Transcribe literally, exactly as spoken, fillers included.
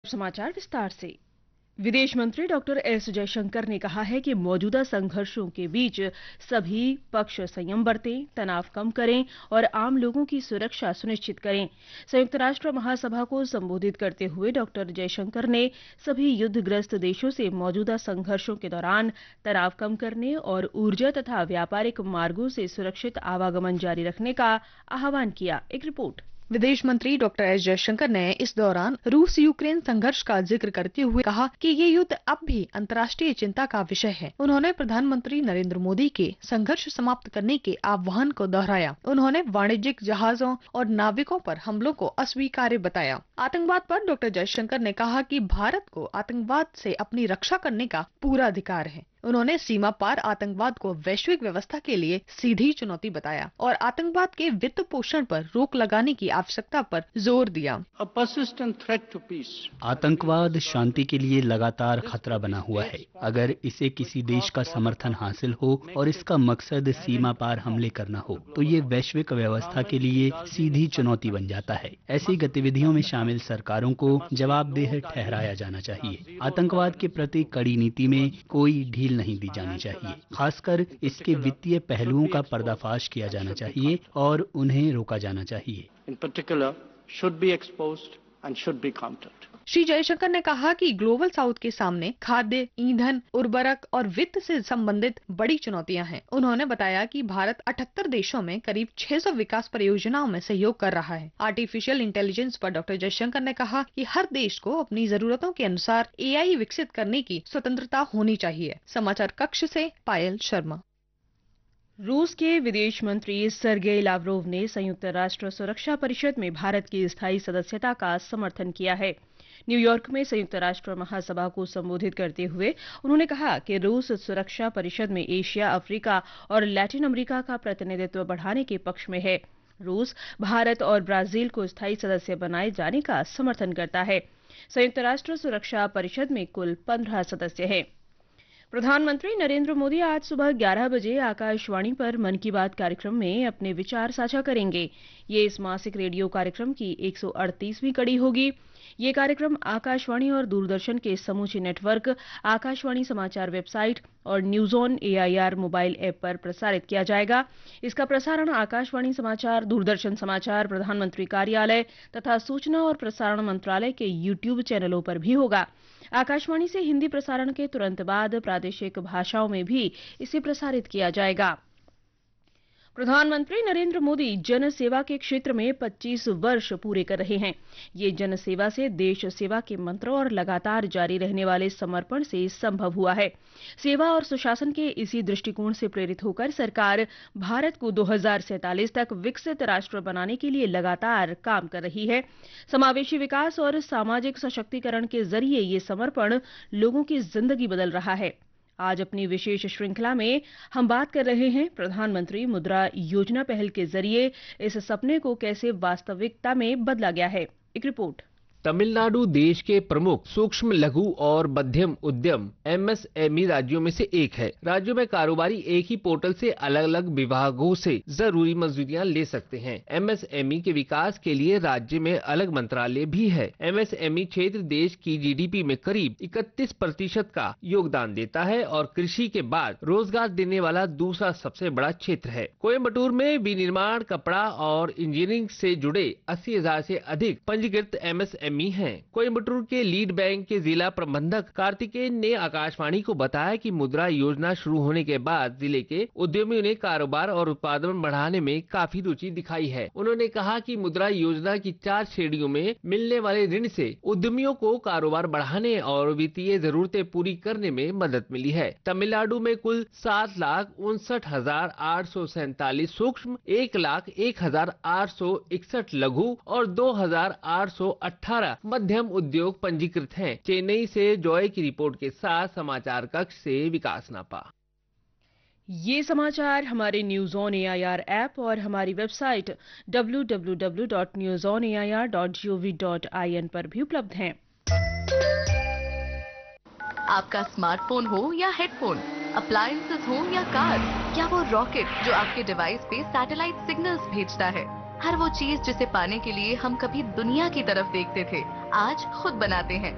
समाचार विस्तार से। विदेश मंत्री डॉक्टर एस जयशंकर ने कहा है कि मौजूदा संघर्षों के बीच सभी पक्ष संयम बरतें, तनाव कम करें और आम लोगों की सुरक्षा सुनिश्चित करें। संयुक्त राष्ट्र महासभा को संबोधित करते हुए डॉक्टर जयशंकर ने सभी युद्धग्रस्त देशों से मौजूदा संघर्षों के दौरान तनाव कम करने और ऊर्जा तथा व्यापारिक मार्गों से सुरक्षित आवागमन जारी रखने का आह्वान किया। एक रिपोर्ट। विदेश मंत्री डॉक्टर एस जयशंकर ने इस दौरान रूस यूक्रेन संघर्ष का जिक्र करते हुए कहा कि ये युद्ध अब भी अंतर्राष्ट्रीय चिंता का विषय है। उन्होंने प्रधानमंत्री नरेंद्र मोदी के संघर्ष समाप्त करने के आह्वान को दोहराया। उन्होंने वाणिज्यिक जहाजों और नाविकों पर हमलों को अस्वीकार्य बताया। आतंकवाद पर डॉक्टर जयशंकर ने कहा कि भारत को आतंकवाद से अपनी रक्षा करने का पूरा अधिकार है। उन्होंने सीमा पार आतंकवाद को वैश्विक व्यवस्था के लिए सीधी चुनौती बताया और आतंकवाद के वित्त पोषण पर रोक लगाने की आवश्यकता पर जोर दिया। आतंकवाद शांति के लिए लगातार खतरा बना हुआ है। अगर इसे किसी देश का समर्थन हासिल हो और इसका मकसद सीमा पार हमले करना हो तो ये वैश्विक व्यवस्था के लिए सीधी चुनौती बन जाता है। ऐसी गतिविधियों में शामिल सरकारों को जवाबदेह ठहराया जाना चाहिए। आतंकवाद के प्रति कड़ी नीति में कोई ढील नहीं दी जानी चाहिए। खासकर इसके वित्तीय पहलुओं का पर्दाफाश किया जाना चाहिए और उन्हें रोका जाना चाहिए। In particular, should be exposed and should be countered. Shri Jaishankar ने कहा कि ग्लोबल साउथ के सामने खाद्य, ईंधन, उर्वरक और वित्त से संबंधित बड़ी चुनौतियां हैं। उन्होंने बताया कि भारत अठहत्तर देशों में करीब छह सौ विकास परियोजनाओं में सहयोग कर रहा है। आर्टिफिशियल इंटेलिजेंस पर डॉक्टर जयशंकर ने कहा कि हर देश को अपनी जरूरतों के अनुसार ए आई विकसित करने की स्वतंत्रता होनी चाहिए। समाचार कक्ष से पायल शर्मा। रूस के विदेश मंत्री सर्गेई लावरोव ने संयुक्त राष्ट्र सुरक्षा परिषद में भारत की स्थायी सदस्यता का समर्थन किया है। न्यूयॉर्क में संयुक्त राष्ट्र महासभा को संबोधित करते हुए उन्होंने कहा कि रूस सुरक्षा परिषद में एशिया, अफ्रीका और लैटिन अमेरिका का प्रतिनिधित्व बढ़ाने के पक्ष में है। रूस भारत और ब्राजील को स्थायी सदस्य बनाए जाने का समर्थन करता है। संयुक्त राष्ट्र सुरक्षा परिषद में कुल पंद्रह सदस्य हैं। प्रधानमंत्री नरेंद्र मोदी आज सुबह ग्यारह बजे आकाशवाणी पर मन की बात कार्यक्रम में अपने विचार साझा करेंगे। ये इस मासिक रेडियो कार्यक्रम की एक सौ अड़तीसवीं कड़ी होगी। ये कार्यक्रम आकाशवाणी और दूरदर्शन के समूचे नेटवर्क, आकाशवाणी समाचार वेबसाइट और news on A I R mobile app पर प्रसारित किया जाएगा। इसका प्रसारण आकाशवाणी समाचार, दूरदर्शन समाचार, प्रधानमंत्री कार्यालय तथा सूचना और प्रसारण मंत्रालय के यूट्यूब चैनलों पर भी होगा। आकाशवाणी से हिंदी प्रसारण के तुरंत बाद प्रादेशिक भाषाओं में भी इसे प्रसारित किया जाएगा। प्रधानमंत्री नरेंद्र मोदी जन सेवा के क्षेत्र में पच्चीस वर्ष पूरे कर रहे हैं। ये जन सेवा से देश सेवा के मंत्र और लगातार जारी रहने वाले समर्पण से संभव हुआ है। सेवा और सुशासन के इसी दृष्टिकोण से प्रेरित होकर सरकार भारत को दो हज़ार सैंतालीस तक विकसित राष्ट्र बनाने के लिए लगातार काम कर रही है। समावेशी विकास और सामाजिक सशक्तिकरण के जरिए ये समर्पण लोगों की जिंदगी बदल रहा है। आज अपनी विशेष श्रृंखला में हम बात कर रहे हैं प्रधानमंत्री मुद्रा योजना पहल के जरिए इस सपने को कैसे वास्तविकता में बदला गया है। एक रिपोर्ट। तमिलनाडु देश के प्रमुख सूक्ष्म, लघु और मध्यम उद्यम एम एस एम ई राज्यों में से एक है। राज्यों में कारोबारी एक ही पोर्टल से अलग अलग विभागों से जरूरी मंजूरियां ले सकते हैं। एम एस एम ई के विकास के लिए राज्य में अलग मंत्रालय भी है। एम एस एम ई क्षेत्र देश की जी डी पी में करीब इकतीस प्रतिशत का योगदान देता है और कृषि के बाद रोजगार देने वाला दूसरा सबसे बड़ा क्षेत्र है। कोयम्बटूर में विनिर्माण, कपड़ा और इंजीनियरिंग से जुड़े अस्सी हजार से अधिक पंजीकृत एम एस एम ई हैं। कोयम्बटूर के लीड बैंक के जिला प्रबंधक कार्तिकेय ने आकाशवाणी को बताया कि मुद्रा योजना शुरू होने के बाद जिले के उद्यमियों ने कारोबार और उत्पादन बढ़ाने में काफी रुचि दिखाई है। उन्होंने कहा कि मुद्रा योजना की चार श्रेणियों में मिलने वाले ऋण से उद्यमियों को कारोबार बढ़ाने और वित्तीय जरूरतें पूरी करने में मदद मिली है। तमिलनाडु में कुल सात लाख उनसठ हजार आठ सौ सैतालीस सूक्ष्म, एक लाख एक हजार आठ सौ इकसठ लघु और दो हजार आठ सौ अठारह मध्यम उद्योग पंजीकृत हैं। चेन्नई से जॉय की रिपोर्ट के साथ समाचार कक्ष से विकास नापा। ये समाचार हमारे news on A I R app और हमारी website W W W dot news on A I R dot G O V dot I N पर भी उपलब्ध हैं। आपका स्मार्टफोन हो या हेडफोन, अप्लायंसेस हो या कार, क्या वो रॉकेट जो आपके डिवाइस पे सैटेलाइट सिग्नल्स भेजता है, हर वो चीज जिसे पाने के लिए हम कभी दुनिया की तरफ देखते थे, आज खुद बनाते हैं।